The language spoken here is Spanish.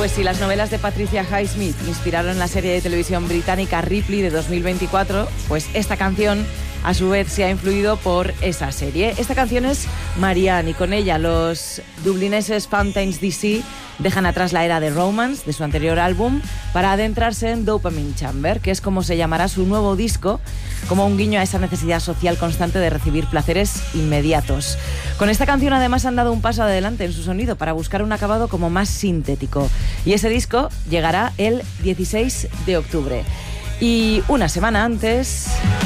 Pues si las novelas de Patricia Highsmith inspiraron la serie de televisión británica Ripley de 2024, pues esta canción a su vez se ha influido por esa serie. Esta canción es Marianne y con ella los dublineses Fountains DC dejan atrás la era de Romance de su anterior álbum para adentrarse en Dopamine Chamber, que es como se llamará su nuevo disco, como un guiño a esa necesidad social constante de recibir placeres inmediatos. Con esta canción además han dado un paso adelante en su sonido para buscar un acabado como más sintético. Y ese disco llegará el 16 de octubre. Y una semana antes...